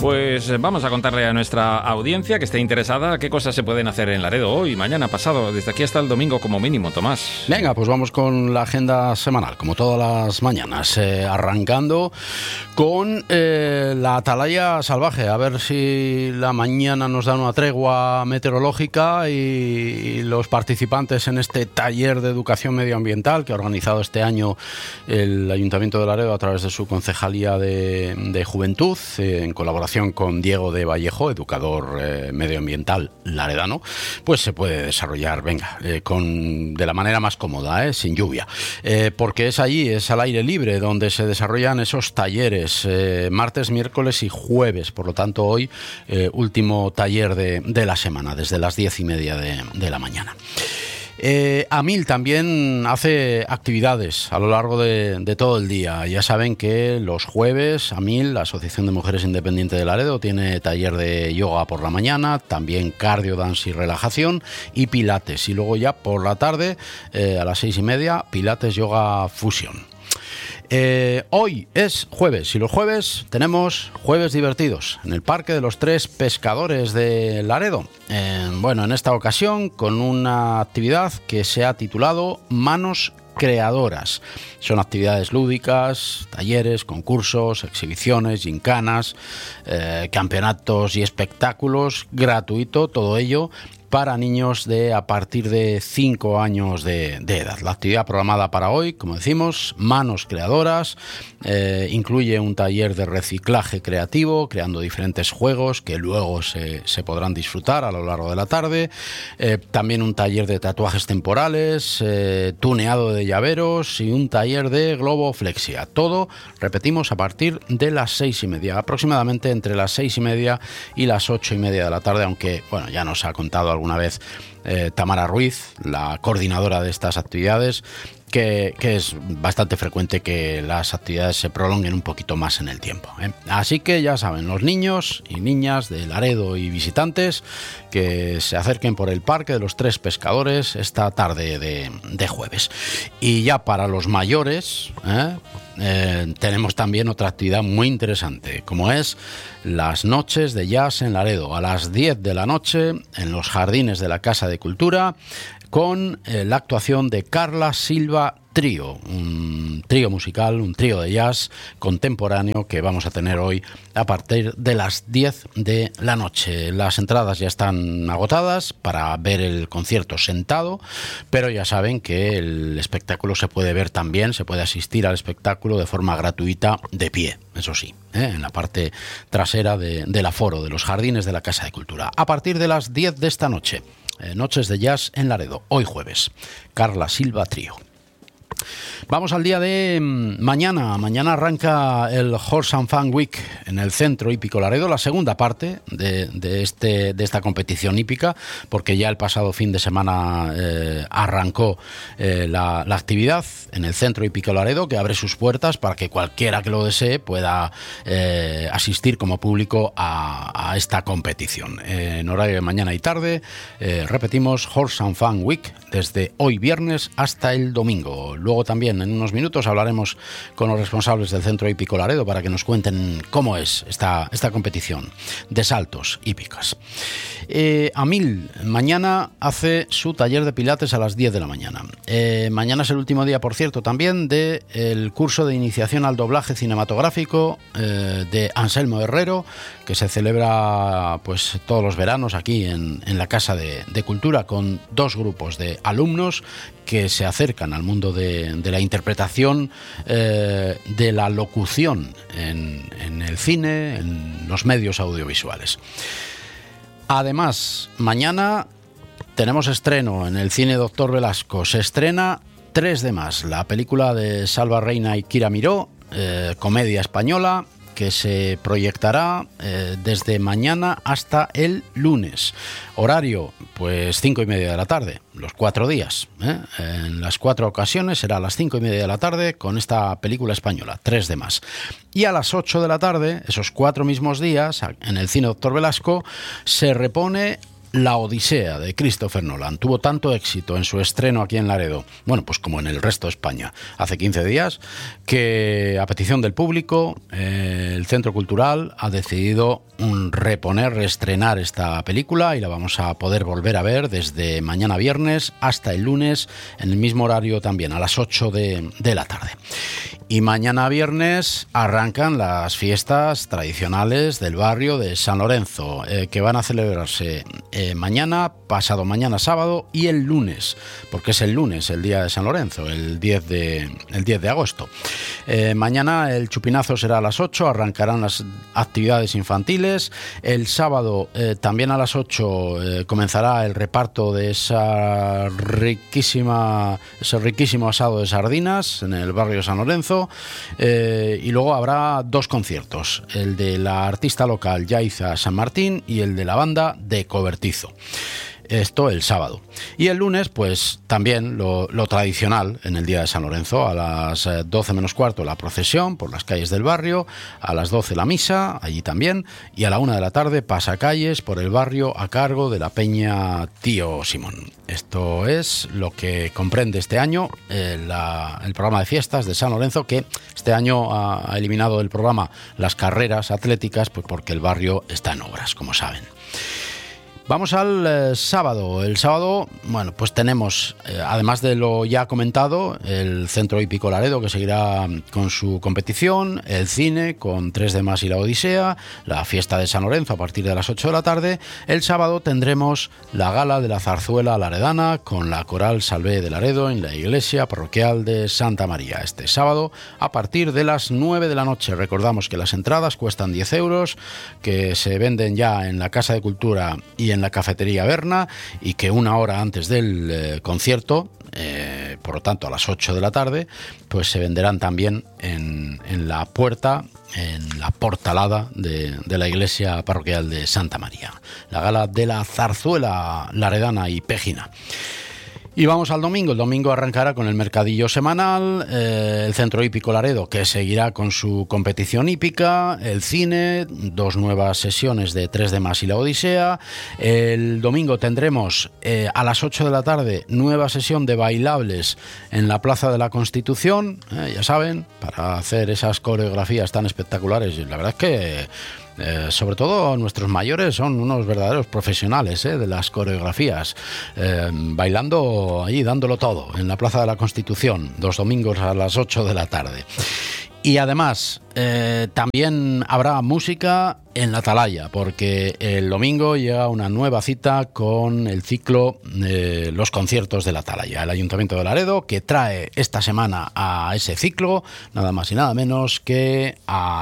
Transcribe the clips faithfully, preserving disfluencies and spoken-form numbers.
Pues vamos a contarle a nuestra audiencia que esté interesada qué cosas se pueden hacer en Laredo hoy, mañana, pasado, desde aquí hasta el domingo como mínimo, Tomás. Venga, pues vamos con la agenda semanal, como todas las mañanas, eh, arrancando con eh, la atalaya salvaje, a ver si la mañana nos da una tregua meteorológica y, y los participantes en este taller de educación medioambiental que ha organizado este año el Ayuntamiento de Laredo a través de su Concejalía de, de Juventud, eh, en colaboración con Diego de Vallejo, educador eh, medioambiental laredano, pues se puede desarrollar, venga, eh, con, de la manera más cómoda, eh, sin lluvia, eh, porque es allí, es al aire libre donde se desarrollan esos talleres, eh, martes, miércoles y jueves, por lo tanto hoy eh, último taller de, de la semana, desde las diez y media de, de la mañana. Eh, AMIL también hace actividades a lo largo de, de todo el día. Ya saben que los jueves AMIL, la Asociación de Mujeres Independientes de Laredo, tiene taller de yoga por la mañana, también cardio, dance y relajación y pilates. Y luego ya por la tarde, eh, a las seis y media, pilates, yoga, fusión. Eh, hoy es jueves y los jueves tenemos jueves divertidos en el Parque de los Tres Pescadores de Laredo. Eh, bueno, en esta ocasión con una actividad que se ha titulado Manos Creadoras. Son actividades lúdicas, talleres, concursos, exhibiciones, gincanas, eh, campeonatos y espectáculos, gratuito, todo ello para niños de a partir de cinco años de, de edad. La actividad programada para hoy, como decimos, Manos Creadoras, eh, incluye un taller de reciclaje creativo, creando diferentes juegos que luego se, se podrán disfrutar a lo largo de la tarde, eh, también un taller de tatuajes temporales, eh, tuneado de llaveros y un taller de globoflexia. Todo, repetimos, a partir de las seis y media, aproximadamente entre las seis y media y las ocho y media de la tarde, aunque, bueno, ya nos ha contado algo una vez eh, Tamara Ruiz, la coordinadora de estas actividades, que, que es bastante frecuente que las actividades se prolonguen un poquito más en el tiempo, ¿eh? Así que ya saben, los niños y niñas de Laredo y visitantes que se acerquen por el Parque de los Tres Pescadores esta tarde de, de jueves. Y ya para los mayores, ¿eh? Eh, tenemos también otra actividad muy interesante, como es las noches de jazz en Laredo, a las diez de la noche en los jardines de la Casa de Cultura, con eh, la actuación de Carla Silva Trío, un trío musical, un trío de jazz contemporáneo que vamos a tener hoy a partir de las diez de la noche. Las entradas ya están agotadas para ver el concierto sentado, pero ya saben que el espectáculo se puede ver también, se puede asistir al espectáculo de forma gratuita de pie, eso sí, ¿eh? en la parte trasera de, del aforo de los jardines de la Casa de Cultura. A partir de las diez de esta noche, eh, noches de jazz en Laredo, hoy jueves, Carla Silva Trío. Vamos al día de mañana. Mañana arranca el Horse and Fun Week en el Centro Hípico Laredo, la segunda parte de, de, este, de esta competición hípica, porque ya el pasado fin de semana eh, arrancó eh, la, la actividad en el Centro Hípico Laredo, que abre sus puertas para que cualquiera que lo desee pueda eh, asistir como público a, a esta competición. Eh, en horario de mañana y tarde, eh, repetimos, Horse and Fun Week desde hoy viernes hasta el domingo. Luego también en unos minutos hablaremos con los responsables del Centro Hípico Laredo para que nos cuenten cómo es esta, esta competición de saltos hípicas. Eh, AMIL mañana hace su taller de pilates a las diez de la mañana. Eh, mañana es el último día, por cierto, también del curso de iniciación al doblaje cinematográfico eh, de Anselmo Herrero, que se celebra pues todos los veranos aquí en, en la Casa de, de Cultura, con dos grupos de alumnos que se acercan al mundo de, de la interpretación, eh, de la locución en, en el cine, en los medios audiovisuales. Además, mañana tenemos estreno en el Cine Doctor Velasco. Se estrena Tres de más, la película de Salva Reina y Kira Miró, eh, comedia española, que se proyectará eh, desde mañana hasta el lunes. Horario, pues cinco y media de la tarde, los cuatro días. ¿eh? En las cuatro ocasiones será a las cinco y media de la tarde con esta película española, Tres de más. Y a las ocho de la tarde, esos cuatro mismos días, en el Cine Doctor Velasco, se repone La Odisea, de Christopher Nolan, tuvo tanto éxito en su estreno aquí en Laredo, bueno, pues como en el resto de España, hace quince días, que a petición del público, eh, el Centro Cultural ha decidido un reponer, reestrenar esta película y la vamos a poder volver a ver desde mañana viernes hasta el lunes, en el mismo horario también, a las ocho de, de la tarde. Y mañana viernes arrancan las fiestas tradicionales del barrio de San Lorenzo, eh, que van a celebrarse eh, mañana, pasado mañana sábado y el lunes, porque es el lunes el día de San Lorenzo, el diez de, el diez de agosto. Eh, mañana el chupinazo será a las ocho, arrancarán las actividades infantiles. El sábado eh, también a las ocho eh, comenzará el reparto de esa riquísima, ese riquísimo asado de sardinas en el barrio de San Lorenzo. Eh, y luego habrá dos conciertos, el de la artista local Yaiza San Martín y el de la banda de Cobertizo. Esto el sábado. Y el lunes, pues también lo, lo tradicional en el día de San Lorenzo, a las doce menos cuarto la procesión por las calles del barrio, a las doce la misa, allí también, y a la una de la tarde pasacalles por el barrio a cargo de la Peña Tío Simón. Esto es lo que comprende este año eh, la, el programa de fiestas de San Lorenzo, que este año ha, ha eliminado del programa las carreras atléticas, pues porque el barrio está en obras, como saben. Vamos al eh, sábado. El sábado, bueno, pues tenemos, eh, además de lo ya comentado, el Centro Hípico Laredo, que seguirá con su competición, el cine con tres de más y La Odisea, la fiesta de San Lorenzo a partir de las ocho de la tarde. El sábado tendremos la gala de la zarzuela laredana con la Coral Salvé de Laredo en la iglesia parroquial de Santa María. Este sábado a partir de las nueve de la noche. Recordamos que las entradas cuestan diez euros, que se venden ya en la Casa de Cultura y en la cafetería Berna, y que una hora antes del eh, concierto, eh, por lo tanto a las ocho de la tarde, pues se venderán también en, en la puerta, en la portalada de, de la iglesia parroquial de Santa María. La gala de la zarzuela laredana y pejina. Y vamos al domingo. El domingo arrancará con el mercadillo semanal, eh, el Centro Hípico Laredo, que seguirá con su competición hípica, el cine, dos nuevas sesiones de tres de más y La Odisea. El domingo tendremos eh, a las ocho de la tarde nueva sesión de bailables en la Plaza de la Constitución, eh, ya saben, para hacer esas coreografías tan espectaculares. La verdad es que Eh, sobre todo nuestros mayores son unos verdaderos profesionales eh, de las coreografías, eh, bailando ahí, dándolo todo en la Plaza de la Constitución, los domingos a las ocho de la tarde. Y además, eh, también habrá música en la Atalaya, porque el domingo llega una nueva cita con el ciclo eh, Los Conciertos de la Atalaya. El Ayuntamiento de Laredo, que trae esta semana a ese ciclo, nada más y nada menos que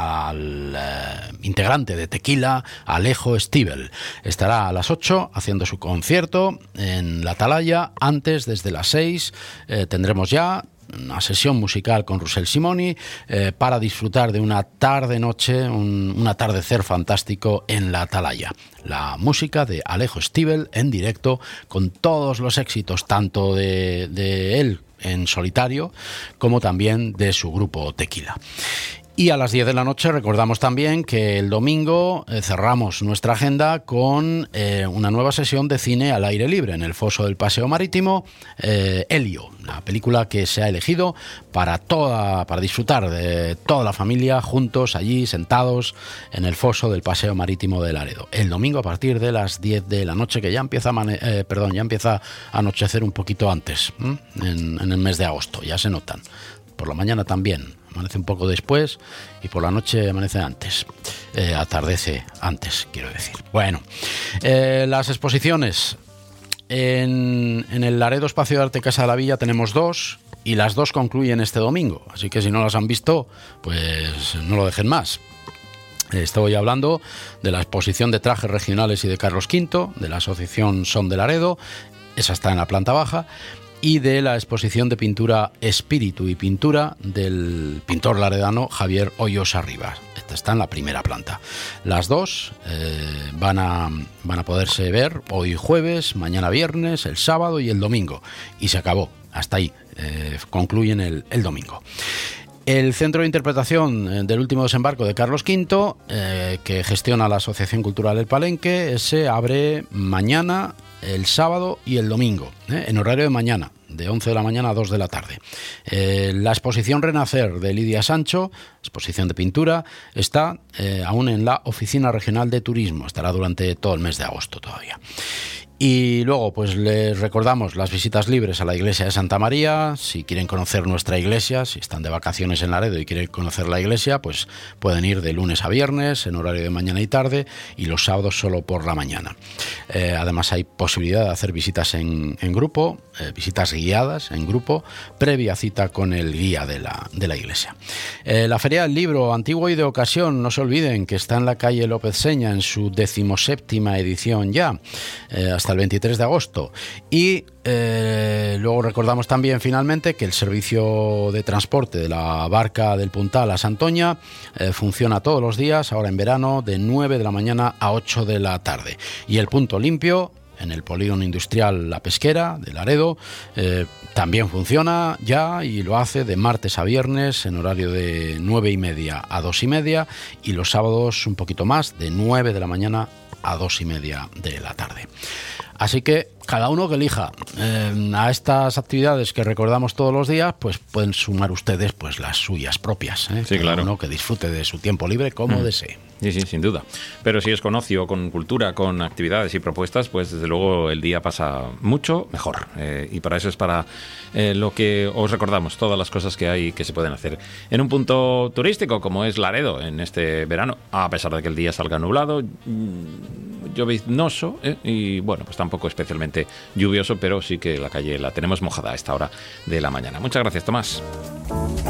al eh, integrante de Tequila, Alejo Stivel. Estará a las ocho haciendo su concierto en la Atalaya. Antes, desde las seis, eh, tendremos ya una sesión musical con Russell Simoni eh, para disfrutar de una tarde-noche, un, un atardecer fantástico en la Atalaya. La música de Alejo Stivel en directo, con todos los éxitos, tanto de, de él en solitario como también de su grupo Tequila. Y a las diez de la noche recordamos también que el domingo eh, cerramos nuestra agenda con eh, una nueva sesión de cine al aire libre en el foso del Paseo Marítimo, eh, Helio, la película que se ha elegido para toda, para disfrutar de toda la familia juntos allí sentados en el foso del Paseo Marítimo de Laredo. El domingo a partir de las diez de la noche, que ya empieza a, mane- eh, perdón, ya empieza a anochecer un poquito antes, ¿eh? en, en el mes de agosto, ya se notan. Por la mañana también amanece un poco después y por la noche amanece antes, eh, atardece antes, quiero decir. Bueno, eh, las exposiciones en, en el Laredo Espacio de Arte Casa de la Villa tenemos dos, y las dos concluyen este domingo, así que si no las han visto, pues no lo dejen más. Estoy hablando de la exposición de trajes regionales y de Carlos quinto, de la asociación Son de Laredo, esa está en la planta baja, y de la exposición de pintura Espíritu y Pintura del pintor laredano Javier Hoyos Arribas. Esta está en la primera planta. Las dos eh, van a, van a poderse ver hoy jueves, mañana viernes, el sábado y el domingo. Y se acabó, hasta ahí, eh, concluyen el, el domingo. El Centro de Interpretación del Último Desembarco de Carlos quinto, eh, que gestiona la Asociación Cultural El Palenque, se abre mañana, el sábado y el domingo, eh, en horario de mañana, de once de la mañana a dos de la tarde. Eh, la exposición Renacer de Lidia Sancho, exposición de pintura, está eh, aún en la Oficina Regional de Turismo, estará durante todo el mes de agosto todavía. Y luego, pues les recordamos las visitas libres a la iglesia de Santa María. Si quieren conocer nuestra iglesia, si están de vacaciones en Laredo y quieren conocer la iglesia, pues pueden ir de lunes a viernes en horario de mañana y tarde, y los sábados solo por la mañana. Eh, además hay posibilidad de hacer visitas en, en grupo, eh, visitas guiadas en grupo, previa cita con el guía de la, de la iglesia. Eh, la Feria del Libro, antiguo y de ocasión, no se olviden que está en la calle López Seña en su decimoséptima edición ya, eh, hasta el veintitrés de agosto. Y eh, luego recordamos también finalmente que el servicio de transporte de la barca del Puntal a Santoña eh, funciona todos los días, ahora en verano, de nueve de la mañana a ocho de la tarde. Y el punto limpio en el polígono industrial La Pesquera de Laredo eh, también funciona ya, y lo hace de martes a viernes en horario de nueve y media a dos y media, y los sábados un poquito más, de nueve de la mañana a dos y media de la tarde. Así que cada uno que elija. Eh, a estas actividades que recordamos todos los días, pues pueden sumar ustedes pues las suyas propias. ¿eh? Sí, cada claro. uno que disfrute de su tiempo libre como mm. desee. Sí, sí, sin duda. Pero si es con ocio, con cultura, con actividades y propuestas, pues desde luego el día pasa mucho mejor. Eh, y para eso es para eh, lo que os recordamos, todas las cosas que hay que se pueden hacer en un punto turístico como es Laredo en este verano, a pesar de que el día salga nublado, lloviznoso, eh, y bueno, pues tampoco especialmente lluvioso, pero sí que la calle la tenemos mojada a esta hora de la mañana. Muchas gracias, Tomás.